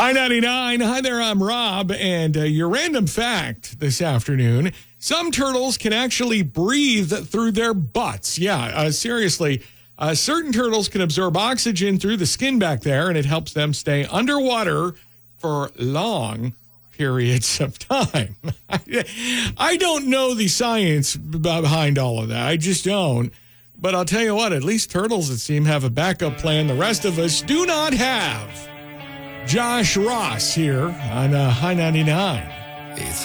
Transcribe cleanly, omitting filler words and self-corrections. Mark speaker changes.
Speaker 1: Hi, 99. Hi there, I'm Rob. And your random fact this afternoon, some turtles can actually breathe through their butts. Yeah, seriously. Certain turtles can absorb oxygen through the skin back there, and it helps them stay underwater for long periods of time. I don't know the science behind all of that. I just don't. But I'll tell you what, at least turtles, it seems, have a backup plan the rest of us do not have. Josh Ross here on High 99.